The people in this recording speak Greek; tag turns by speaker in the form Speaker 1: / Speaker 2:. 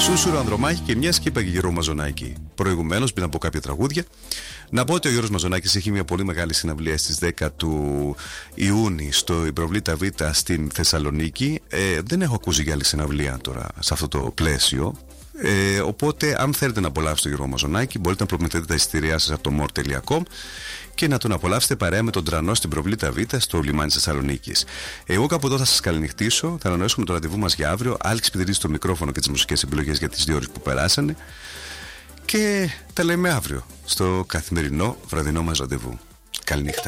Speaker 1: Σούσουρο Ανδρομάχη και μια και είπα και Γιώργο Μαζονάκη προηγουμένως, πριν από κάποια τραγούδια. Να πω ότι ο Γιώργος Μαζονάκης έχει μια πολύ μεγάλη συναυλία στις 10 του Ιούνιου στο Ιμπροβλήτα Β στην Θεσσαλονίκη. Δεν έχω ακούσει για άλλη συναυλία τώρα σε αυτό το πλαίσιο. Οπότε, αν θέλετε να απολαύσετε τον Γιώργο Μαζονάκη, μπορείτε να προμηθείτε τα εισιτήριά σας από το more.com και να τον απολαύσετε παρέα με τον Τρανό στην Προβλήτα Β στο λιμάνι της Θεσσαλονίκης. Εγώ κάπου εδώ θα σας καληνυχτήσω. Θα ανανεώσουμε το ραντεβού μας για αύριο. Άλεξ Πιδρής στο μικρόφωνο και τις μουσικές επιλογές για τις 2 ώρες που περάσανε. Και τα λέμε αύριο στο καθημερινό βραδινό μας ραντεβού. Καληνύχτα.